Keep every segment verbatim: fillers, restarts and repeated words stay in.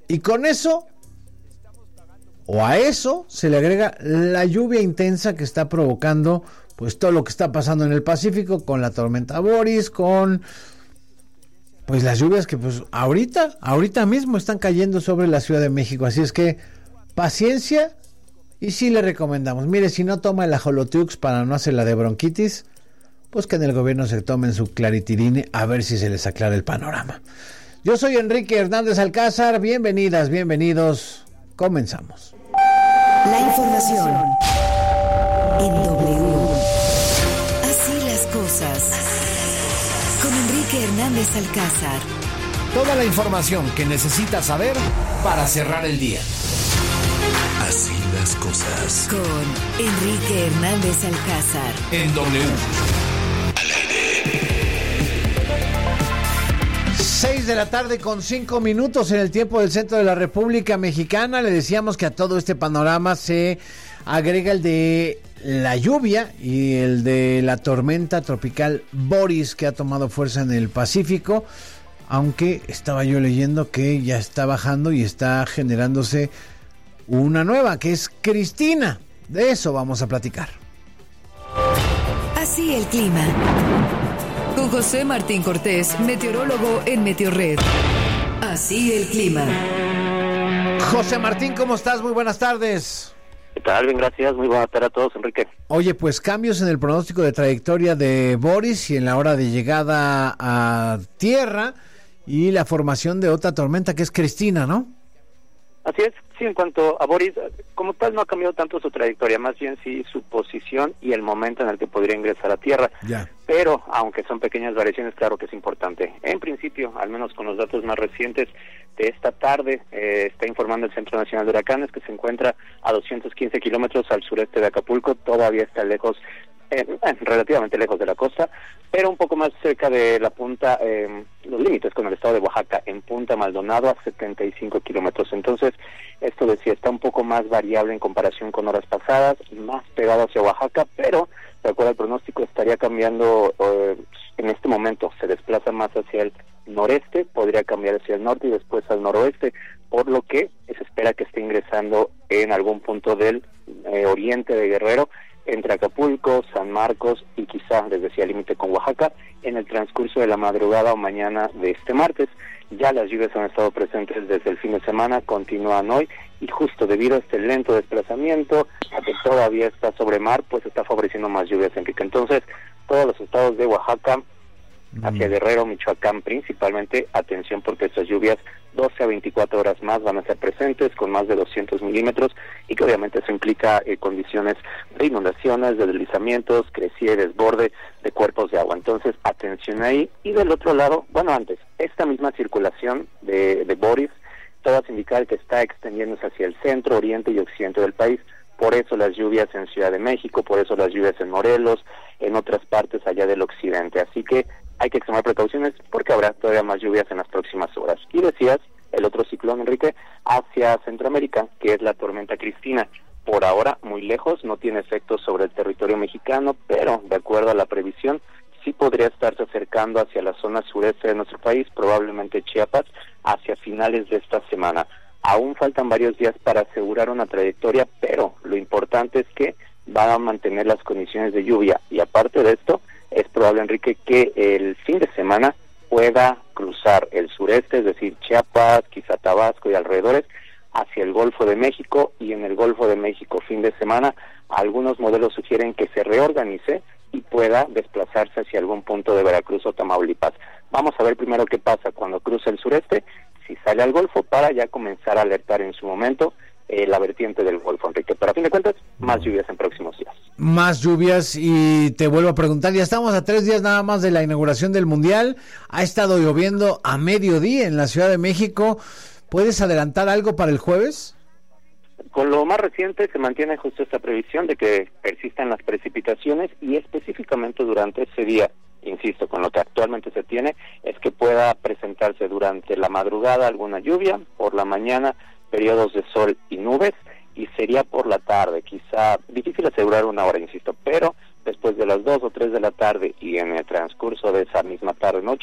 Y con eso, o a eso, se le agrega la lluvia intensa que está provocando pues todo lo que está pasando en el Pacífico con la tormenta Boris, con pues las lluvias que pues ahorita, ahorita mismo están cayendo sobre la Ciudad de México. Así es que paciencia, y sí le recomendamos, mire, si no toma el ajolotux para no hacer la de bronquitis, pues que en el gobierno se tomen su claritidine a ver si se les aclara el panorama. Yo soy Enrique Hernández Alcázar, bienvenidas, bienvenidos, comenzamos. La información en W. Así las cosas. Con Enrique Hernández Alcázar. Toda la información que necesitas saber para cerrar el día. Así las cosas. Con Enrique Hernández Alcázar. En W. seis de la tarde con cinco minutos en el tiempo del centro de la República Mexicana. Le decíamos que a todo este panorama se agrega el de la lluvia y el de la tormenta tropical Boris, que ha tomado fuerza en el Pacífico, aunque estaba yo leyendo que ya está bajando y está generándose una nueva, que es Cristina. De eso vamos a platicar. Así el clima. Con José Martín Cortés, meteorólogo en Meteorred. Así el clima. José Martín, ¿cómo estás? Muy buenas tardes. ¿Qué tal? Bien, gracias. Muy buenas tardes a todos, Enrique. Oye, pues cambios en el pronóstico de trayectoria de Boris y en la hora de llegada a tierra y la formación de otra tormenta que es Cristina, ¿no? Así es. Sí, en cuanto a Boris, como tal no ha cambiado tanto su trayectoria, más bien sí su posición y el momento en el que podría ingresar a tierra. Ya. Pero, aunque son pequeñas variaciones, claro que es importante. En principio, al menos con los datos más recientes de esta tarde, eh, está informando el Centro Nacional de Huracanes que se encuentra a doscientos quince kilómetros al sureste de Acapulco. Todavía está lejos, eh, eh, relativamente lejos de la costa, pero un poco más cerca de la punta, eh, los límites con el estado de Oaxaca, en Punta Maldonado a setenta y cinco kilómetros. Entonces, esto decía, está un poco más variable en comparación con horas pasadas, más pegado hacia Oaxaca, pero de acuerdo al pronóstico estaría cambiando, eh, en este momento se desplaza más hacia el noreste, podría cambiar hacia el norte y después al noroeste, por lo que se espera que esté ingresando en algún punto del eh, oriente de Guerrero, entre Acapulco, San Marcos y quizá, les decía, límite con Oaxaca, en el transcurso de la madrugada o mañana de este martes. Ya las lluvias han estado presentes desde el fin de semana, continúan hoy, y justo debido a este lento desplazamiento, a que todavía está sobre mar, pues está favoreciendo más lluvias, Enrique. Entonces, todos los estados de Oaxaca, hacia Guerrero, Michoacán principalmente, atención porque estas lluvias doce a veinticuatro horas más van a ser presentes con más de doscientos milímetros y que obviamente eso implica eh, condiciones de inundaciones, de deslizamientos, crecida y desborde de cuerpos de agua. Entonces, atención ahí. Y del otro lado, bueno, antes, esta misma circulación de, de Boris, todas indican que está extendiéndose hacia el centro, oriente y occidente del país. Por eso las lluvias en Ciudad de México, por eso las lluvias en Morelos, en otras partes allá del occidente. Así que hay que extremar precauciones porque habrá todavía más lluvias en las próximas horas. Y decías, el otro ciclón, Enrique, hacia Centroamérica, que es la tormenta Cristina. Por ahora, muy lejos, no tiene efectos sobre el territorio mexicano, pero de acuerdo a la previsión, sí podría estarse acercando hacia la zona sureste de nuestro país, probablemente Chiapas, hacia finales de esta semana. Aún faltan varios días para asegurar una trayectoria, pero lo importante es que van a mantener las condiciones de lluvia. Y aparte de esto, es probable, Enrique, que el fin de semana pueda cruzar el sureste, es decir, Chiapas, quizá Tabasco y alrededores, hacia el Golfo de México, y en el Golfo de México fin de semana, algunos modelos sugieren que se reorganice y pueda desplazarse hacia algún punto de Veracruz o Tamaulipas. Vamos a ver primero qué pasa cuando cruce el sureste, si sale al Golfo, para ya comenzar a alertar en su momento eh, la vertiente del Golfo, Enrique. Pero a fin de cuentas, más lluvias en próximos días. Más lluvias, y te vuelvo a preguntar, ya estamos a tres días nada más de la inauguración del Mundial, ha estado lloviendo a mediodía en la Ciudad de México, ¿puedes adelantar algo para el jueves? Con lo más reciente se mantiene justo esta previsión de que persistan las precipitaciones y específicamente durante ese día. Insisto, con lo que actualmente se tiene es que pueda presentarse durante la madrugada alguna lluvia, por la mañana periodos de sol y nubes, y sería por la tarde, quizá difícil asegurar una hora, insisto, pero después de las dos o tres de la tarde y en el transcurso de esa misma tarde-noche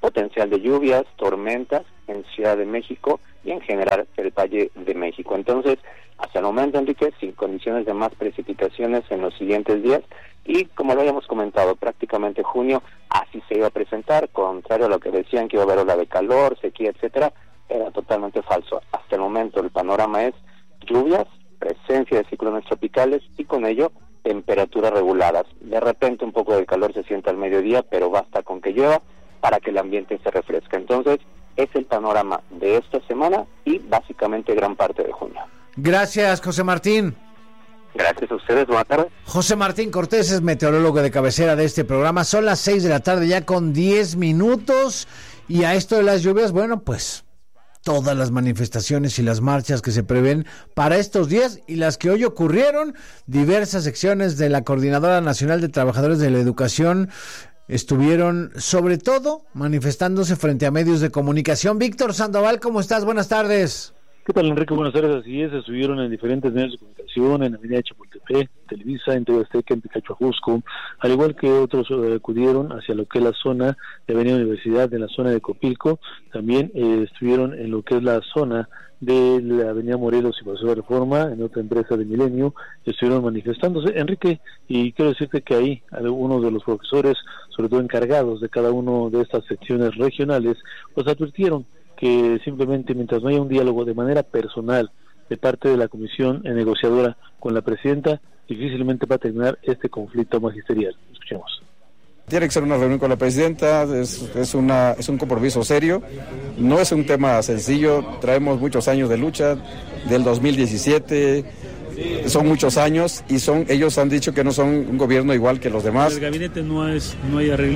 potencial de lluvias, tormentas en Ciudad de México y en general el Valle de México. Entonces, hasta el momento, Enrique, sin condiciones de más precipitaciones en los siguientes días, y como lo habíamos comentado, prácticamente junio así se iba a presentar, contrario a lo que decían que iba a haber ola de calor, sequía, etcétera, era totalmente falso. Hasta el momento el panorama es lluvias, presencia de ciclones tropicales y con ello temperaturas reguladas. De repente un poco de calor se siente al mediodía, pero basta con que llueva para que el ambiente se refresque. Entonces, es el panorama de esta semana y básicamente gran parte de junio. Gracias, José Martín. Gracias a ustedes, buenas tardes. José Martín Cortés es meteorólogo de cabecera de este programa. Son las seis de la tarde ya con diez minutos. Y a esto de las lluvias, bueno, pues todas las manifestaciones y las marchas que se prevén para estos días y las que hoy ocurrieron, diversas secciones de la Coordinadora Nacional de Trabajadores de la Educación estuvieron sobre todo manifestándose frente a medios de comunicación. Víctor Sandoval, ¿cómo estás? Buenas tardes. ¿Qué tal, Enrique? Buenas tardes. Así es, estuvieron en diferentes medios de comunicación, en Avenida Chapultepec, Televisa, en T V Azteca, en Picacho Ajusco, al igual que otros eh, acudieron hacia lo que es la zona de Avenida Universidad, en la zona de Copilco, también eh, estuvieron en lo que es la zona de la Avenida Morelos y Paseo de Reforma, en otra empresa de Milenio, estuvieron manifestándose, Enrique, y quiero decirte que ahí algunos de los profesores, sobre todo encargados de cada uno de estas secciones regionales, pues advirtieron que simplemente mientras no haya un diálogo de manera personal de parte de la comisión negociadora con la presidenta, difícilmente va a terminar este conflicto magisterial. Escuchemos. Tiene que ser una reunión con la presidenta, es, es, una, es un compromiso serio, no es un tema sencillo, traemos muchos años de lucha, del dos mil diecisiete, son muchos años y son ellos han dicho que no son un gobierno igual que los demás. ¿En el gabinete no, es, no hay arreglo?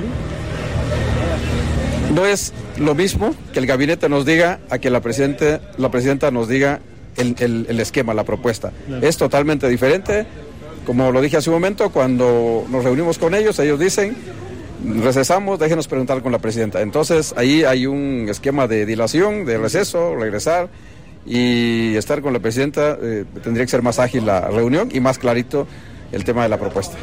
No es lo mismo que el gabinete nos diga a que la presidenta, la presidenta nos diga el, el, el esquema, la propuesta. Claro. Es totalmente diferente. Como lo dije hace un momento, cuando nos reunimos con ellos, ellos dicen, recesamos, déjenos preguntar con la presidenta. Entonces, ahí hay un esquema de dilación, de receso, regresar y estar con la presidenta. Eh, tendría que ser más ágil la reunión y más clarito el tema de la propuesta.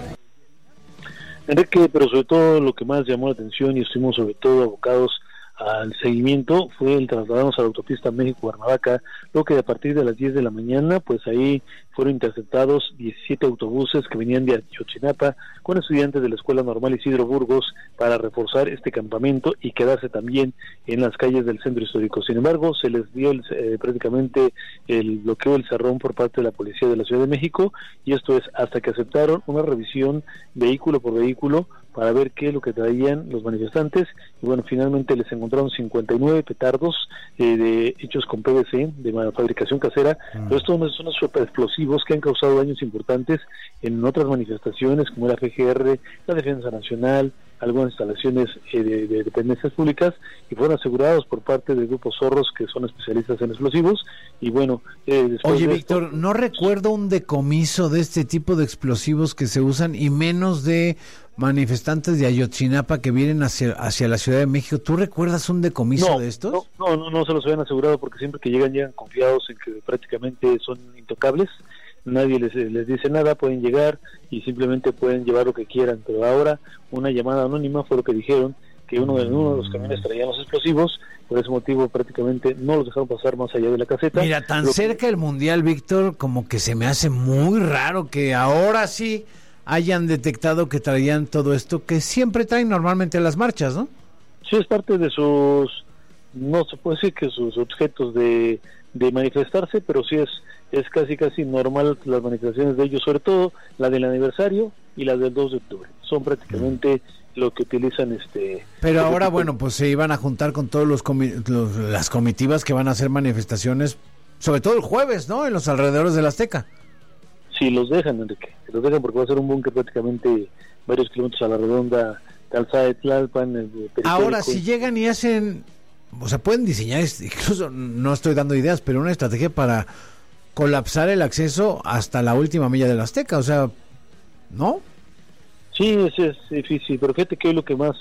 Enrique, pero sobre todo lo que más llamó la atención y estuvimos sobre todo abocados al seguimiento fue el trasladarnos a la autopista México-Cuernavaca, lo que a partir de las diez de la mañana, pues ahí fueron interceptados diecisiete autobuses que venían de Ayotzinapa con estudiantes de la Escuela Normal Isidro Burgos para reforzar este campamento y quedarse también en las calles del centro histórico. Sin embargo, se les dio el, eh, prácticamente el bloqueo, el cerrón por parte de la Policía de la Ciudad de México, y esto es hasta que aceptaron una revisión vehículo por vehículo para ver qué es lo que traían los manifestantes, y bueno, finalmente les encontraron cincuenta y nueve petardos eh, de hechos con P V C, de fabricación casera, mm. pero estos son unos explosivos que han causado daños importantes en otras manifestaciones, como la F G R, la Defensa Nacional, algunas instalaciones eh, de, de dependencias públicas, y fueron asegurados por parte del Grupo Zorros, que son especialistas en explosivos, y bueno... Eh, Oye, de Víctor, esto, no recuerdo un decomiso de este tipo de explosivos que se usan, y menos de manifestantes de Ayotzinapa que vienen hacia, hacia la Ciudad de México. ¿Tú recuerdas un decomiso no, de estos? No, no, no, no se los habían asegurado, porque siempre que llegan, llegan confiados en que prácticamente son intocables. Nadie les, les dice nada, pueden llegar y simplemente pueden llevar lo que quieran, pero ahora una llamada anónima fue lo que dijeron, que uno de, uno de los camiones traía los explosivos, por ese motivo prácticamente no los dejaron pasar más allá de la caseta. Mira, tan lo cerca que... del Mundial, Víctor, como que se me hace muy raro que ahora sí hayan detectado que traían todo esto que siempre traen normalmente a las marchas, ¿no? Sí, es parte de sus, no se puede decir que sus objetos de, de manifestarse, pero sí es es casi casi normal las manifestaciones de ellos, sobre todo la del aniversario y la del dos de octubre. Son prácticamente mm. lo que utilizan este... Pero este ahora, tipo. bueno, pues se iban a juntar con todos los, comi- los las comitivas que van a hacer manifestaciones, sobre todo el jueves, ¿no? En los alrededores de la Azteca. Sí, los dejan, Enrique. Los dejan porque va a ser un búnker prácticamente varios kilómetros a la redonda, calzada de Tlalpan. El ahora, si llegan y hacen... O sea, pueden diseñar, incluso no estoy dando ideas, pero una estrategia para colapsar el acceso hasta la última milla de la Azteca, o sea, ¿no? Sí, es, es difícil, pero fíjate que hoy lo que más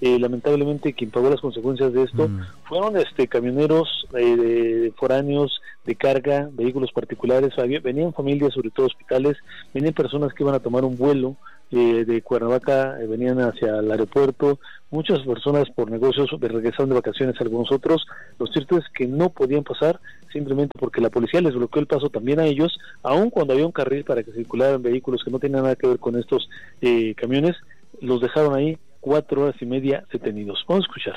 eh, lamentablemente quien pagó las consecuencias de esto mm. fueron este camioneros eh, de foráneos de carga, vehículos particulares, venían familias, sobre todo hospitales, venían personas que iban a tomar un vuelo eh, de Cuernavaca, eh, venían hacia el aeropuerto, muchas personas por negocios de regresaron de vacaciones, algunos otros. Lo cierto es que no podían pasar simplemente porque la policía les bloqueó el paso también a ellos, aun cuando había un carril para que circularan vehículos que no tenían nada que ver con estos eh, camiones, los dejaron ahí cuatro horas y media detenidos. Vamos a escuchar.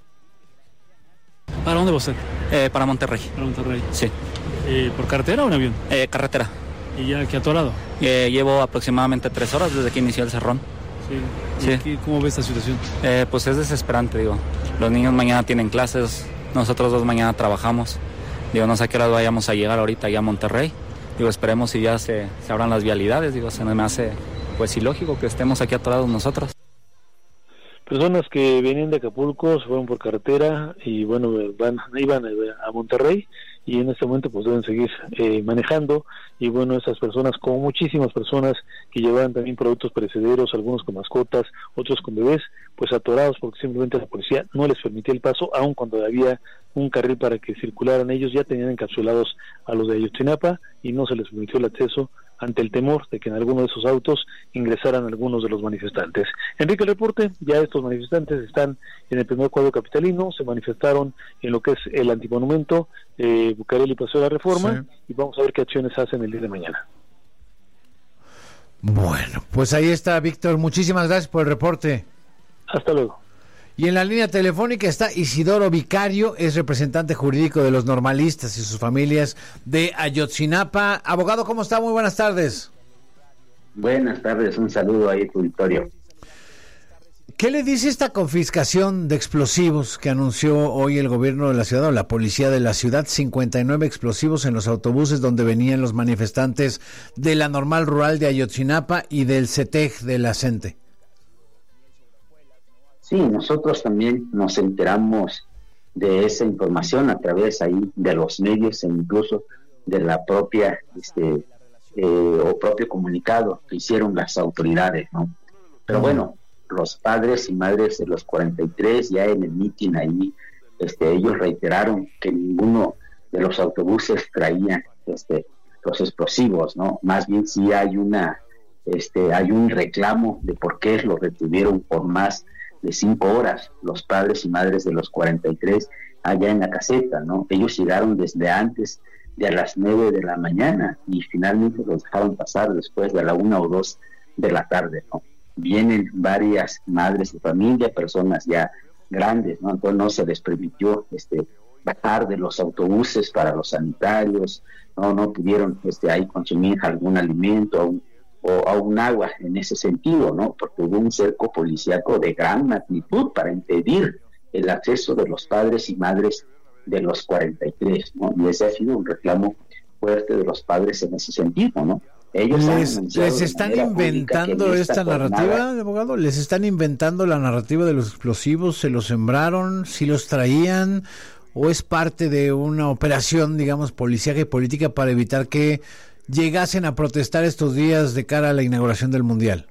¿Para dónde va usted? Eh, para Monterrey. ¿Para Monterrey? Sí. Eh, ¿Por carretera o en avión? Eh, carretera. ¿Y ya aquí atorado? Eh, llevo aproximadamente tres horas desde que inició el cerrón. Sí. sí. ¿Cómo ve esta situación? Eh, pues es desesperante, digo. Los niños mañana tienen clases, nosotros dos mañana trabajamos. Digo, no sé a qué hora vayamos a llegar ahorita ya a Monterrey. Digo, esperemos si ya se, se abran las vialidades. Digo, se me hace pues ilógico que estemos aquí atorados nosotros. Personas que venían de Acapulco se fueron por carretera y bueno, van iban a Monterrey y en este momento pues deben seguir eh, manejando y bueno, esas personas, como muchísimas personas que llevaban también productos perecederos, algunos con mascotas, otros con bebés, pues atorados porque simplemente la policía no les permitía el paso, aun cuando había un carril para que circularan. Ellos ya tenían encapsulados a los de Ayotzinapa y no se les permitió el acceso ante el temor de que en alguno de esos autos ingresaran algunos de los manifestantes. Enrique, el reporte, ya estos manifestantes están en el primer cuadro capitalino, se manifestaron en lo que es el antimonumento, eh, Bucareli Paseo de la Reforma, sí. Y vamos a ver qué acciones hacen el día de mañana. Bueno, pues ahí está, Víctor, muchísimas gracias por el reporte. Hasta luego. Y en la línea telefónica está Isidoro Vicario, es representante jurídico de los normalistas y sus familias de Ayotzinapa. Abogado, ¿cómo está? Muy buenas tardes. Buenas tardes, un saludo ahí a tu auditorio. ¿Qué le dice esta confiscación de explosivos que anunció hoy el gobierno de la ciudad o la policía de la ciudad? cincuenta y nueve explosivos en los autobuses donde venían los manifestantes de la Normal Rural de Ayotzinapa y del CETEG de la CENTE. Sí, nosotros también nos enteramos de esa información a través ahí de los medios e incluso de la propia, este, eh, o propio comunicado que hicieron las autoridades, ¿no? Pero uh-huh. bueno, los padres y madres de los cuarenta y tres ya en el mitin ahí, este, ellos reiteraron que ninguno de los autobuses traía, este, los explosivos, ¿no? Más bien sí hay una, este, hay un reclamo de por qué los retuvieron por más de cinco horas, los padres y madres de los cuarenta y tres allá en la caseta, ¿no? Ellos llegaron desde antes de a las nueve de la mañana y finalmente los dejaron pasar después de la una o dos de la tarde, ¿no? Vienen varias madres de familia, personas ya grandes, ¿no? Entonces no se les permitió este, bajar de los autobuses para los sanitarios, no, no pudieron este, ahí consumir algún alimento, aún o a un agua en ese sentido, ¿no? Porque hubo un cerco policíaco de gran magnitud para impedir el acceso de los padres y madres de los cuarenta y tres, ¿no? Y ese ha sido un reclamo fuerte de los padres en ese sentido, ¿no? Ellos les, les están inventando esta, esta narrativa, jornada, abogado, les están inventando la narrativa de los explosivos, se los sembraron, si los traían, o es parte de una operación, digamos, policíaca y política para evitar que llegasen a protestar estos días de cara a la inauguración del Mundial.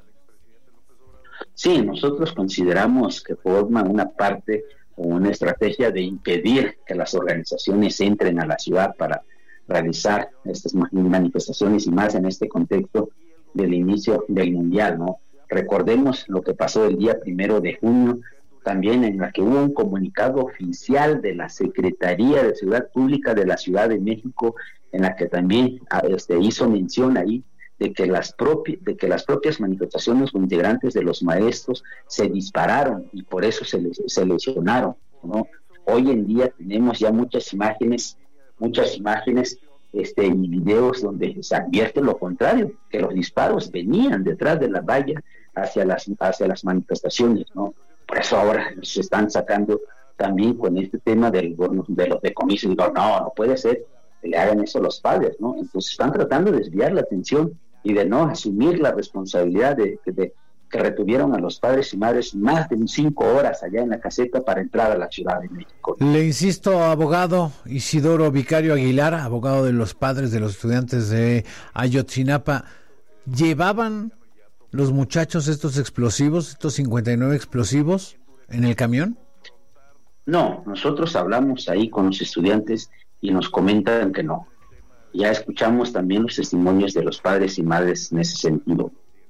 Sí, nosotros consideramos que forma una parte o una estrategia de impedir que las organizaciones entren a la ciudad para realizar estas manifestaciones y más en este contexto del inicio del Mundial, ¿no? Recordemos lo que pasó el día primero de junio, también en la que hubo un comunicado oficial de la Secretaría de Seguridad Pública de la Ciudad de México, en la que también este, hizo mención ahí de que las propias de que las propias manifestaciones o integrantes de los maestros se dispararon y por eso se, les, se lesionaron, ¿no? Hoy en día tenemos ya muchas imágenes, muchas imágenes este, y videos donde se advierte lo contrario, que los disparos venían detrás de la valla hacia las hacia las manifestaciones, ¿no? Por eso ahora se están sacando también con este tema del, de los decomisos. Digo, no, no puede ser que le hagan eso a los padres, ¿no? Entonces están tratando de desviar la atención y de no asumir la responsabilidad de, de, de que retuvieron a los padres y madres más de cinco horas allá en la caseta para entrar a la Ciudad de México. Le insisto, abogado Isidoro Vicario Aguilar, abogado de los padres de los estudiantes de Ayotzinapa, ¿llevaban los muchachos estos explosivos, estos cincuenta y nueve explosivos, en el camión? No, nosotros hablamos ahí con los estudiantes y nos comentan que no. Ya escuchamos también los testimonios de los padres y madres en ese sentido.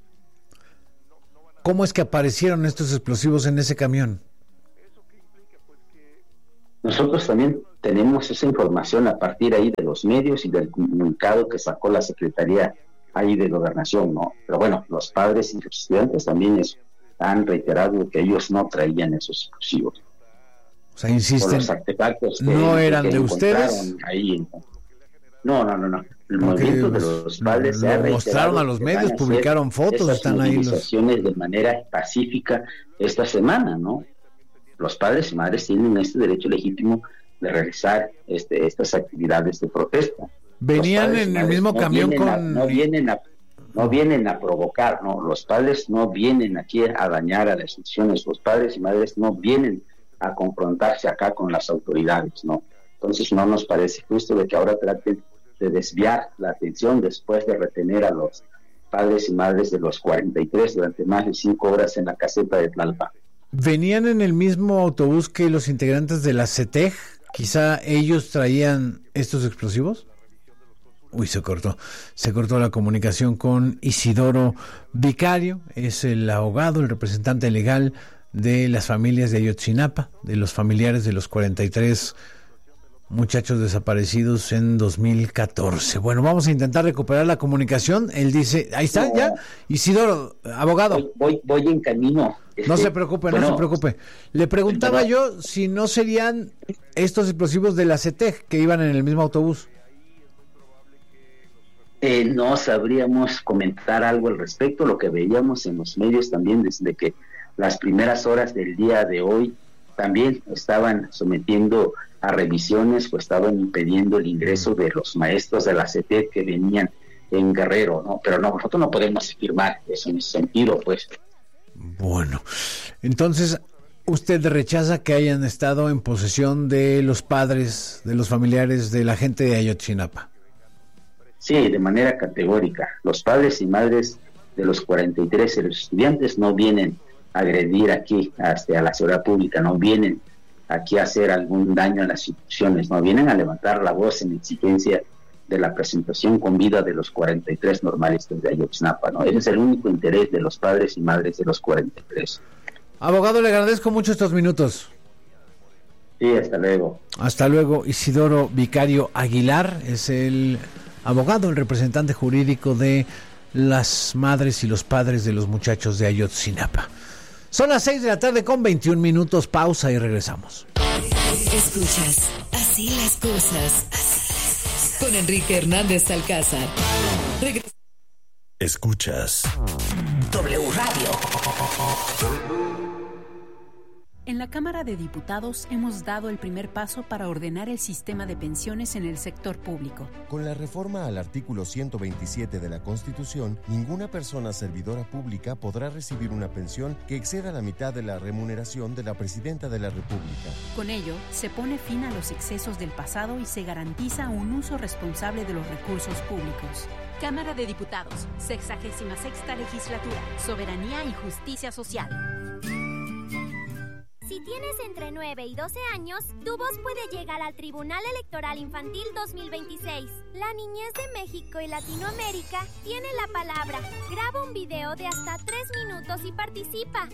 ¿Cómo es que aparecieron estos explosivos en ese camión? Nosotros también tenemos esa información a partir ahí de los medios y del comunicado que sacó la Secretaría ahí de Gobernación, ¿no? Pero bueno, los padres y los estudiantes también es, han reiterado que ellos no traían esos explosivos. O sea, insisten, los artefactos que, no eran que de ustedes. Ahí. No, no, no, no. El movimiento de los padres lo, lo mostraron a los medios, publicaron fotos, están ahí los de manera pacífica esta semana, ¿no? Los padres y madres tienen este derecho legítimo de realizar este, estas actividades de protesta. Venían en el mismo no camión con a, no vienen a no vienen a provocar, no, los padres no vienen aquí a dañar a las instituciones, los padres y madres no vienen a confrontarse acá con las autoridades, ¿no? Entonces no nos parece justo de que ahora traten de desviar la atención después de retener a los padres y madres de los cuarenta y tres durante más de cinco horas en la caseta de Tlalpan. ¿Venían en el mismo autobús que los integrantes de la C E T E G? ¿Quizá ellos traían estos explosivos? Uy, se cortó. Se cortó la comunicación con Isidoro Vicario, es el abogado, el representante legal de las familias de Ayotzinapa, de los familiares de los cuarenta y tres muchachos desaparecidos en dos mil catorce. Bueno, vamos a intentar recuperar la comunicación. Él dice, ahí está, ya. Isidoro, abogado. Voy, voy, voy en camino. Este, no se preocupe, bueno, no se preocupe. Le preguntaba pero, yo si no serían estos explosivos de la C E T E G que iban en el mismo autobús. Eh, no sabríamos comentar algo al respecto. Lo que veíamos en los medios también desde que las primeras horas del día de hoy también estaban sometiendo a revisiones o estaban impidiendo el ingreso de los maestros de la C E T E G que venían en Guerrero, ¿no? Pero no, nosotros no podemos afirmar eso en ese sentido, pues. Bueno, entonces usted rechaza que hayan estado en posesión de los padres, de los familiares de la gente de Ayotzinapa. Sí, de manera categórica. Los padres y madres de los cuarenta y tres y los estudiantes no vienen a agredir aquí hasta a la seguridad pública, no vienen aquí a hacer algún daño a las instituciones, no vienen a levantar la voz en exigencia de la presentación con vida de los cuarenta y tres normalistas de Ayotzinapa, ¿no? Ese es el único interés de los padres y madres de los cuarenta y tres. Abogado, le agradezco mucho estos minutos. Sí, hasta luego. Hasta luego. Isidoro Vicario Aguilar es el abogado, el representante jurídico de las madres y los padres de los muchachos de Ayotzinapa. Son las seis de la tarde con veintiún minutos, pausa y regresamos. Escuchas Así las cosas, con Enrique Hernández Alcázar. Regres- Escuchas W Radio. En la Cámara de Diputados hemos dado el primer paso para ordenar el sistema de pensiones en el sector público. Con la reforma al artículo ciento veintisiete de la Constitución, ninguna persona servidora pública podrá recibir una pensión que exceda la mitad de la remuneración de la Presidenta de la República. Con ello, se pone fin a los excesos del pasado y se garantiza un uso responsable de los recursos públicos. Cámara de Diputados, sexagésima sexta legislatura, soberanía y justicia social. Si tienes entre nueve y doce años, tu voz puede llegar al Tribunal Electoral Infantil dos mil veintiséis. La niñez de México y Latinoamérica tiene la palabra. Graba un video de hasta tres minutos y participa.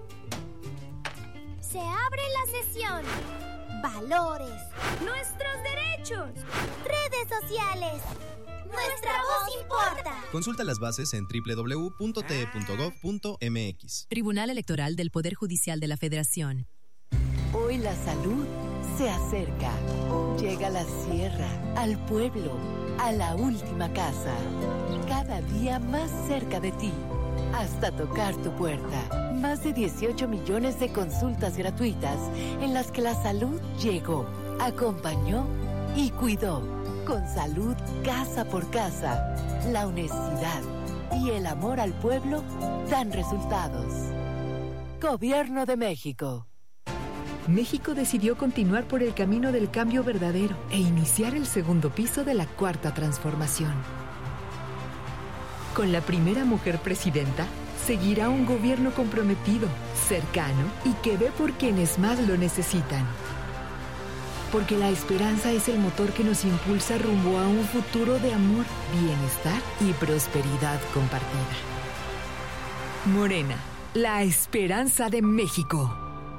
Se abre la sesión. Valores. Nuestros derechos. Redes sociales. Nuestra voz importa. Consulta las bases en doble u doble u doble u punto t e punto gov punto m x. Tribunal Electoral del Poder Judicial de la Federación. Hoy la salud se acerca. Llega a la sierra, al pueblo, a la última casa. Cada día más cerca de ti. Hasta tocar tu puerta. Más de dieciocho millones de consultas gratuitas en las que la salud llegó, acompañó y cuidó. Con salud casa por casa, la honestidad y el amor al pueblo dan resultados. Gobierno de México. México decidió continuar por el camino del cambio verdadero e iniciar el segundo piso de la cuarta transformación. Con la primera mujer presidenta, seguirá un gobierno comprometido, cercano y que ve por quienes más lo necesitan. Porque la esperanza es el motor que nos impulsa rumbo a un futuro de amor, bienestar y prosperidad compartida. Morena, la esperanza de México.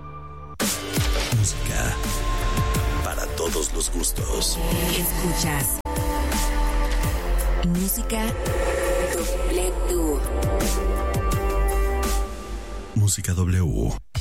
Música para todos los gustos. Escuchas Música W. Música W.